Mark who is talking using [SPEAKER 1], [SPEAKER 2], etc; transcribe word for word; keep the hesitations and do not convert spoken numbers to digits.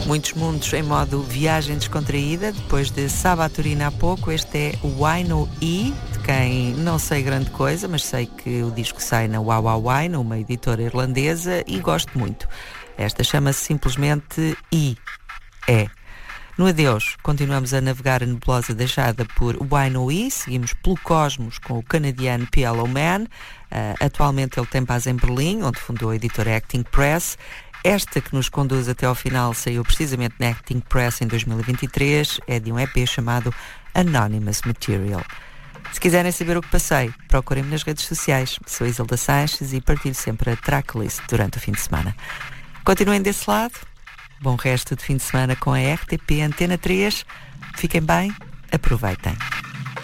[SPEAKER 1] Muitos mundos em modo viagem descontraída. Depois de Sabaturina há pouco, este é o Wine O E, de quem não sei grande coisa, mas sei que o disco sai na Wow Wow Wine, uma editora irlandesa, e gosto muito. Esta chama-se simplesmente I. É. No adeus, continuamos a navegar a nebulosa deixada por Wine O E, seguimos pelo cosmos com o canadiano P L O Man. Uh, atualmente ele tem base em Berlim, onde fundou a editora Acting Press. Esta que nos conduz até ao final saiu precisamente na Acting Press em dois mil e vinte e três, é de um E P chamado Anonymous Material. Se quiserem saber o que passei, procurem-me nas redes sociais. Sou Isilda Sanches e partilho sempre a tracklist durante o fim de semana. Continuem desse lado. Bom resto de fim de semana com a R T P Antena três. Fiquem bem, aproveitem.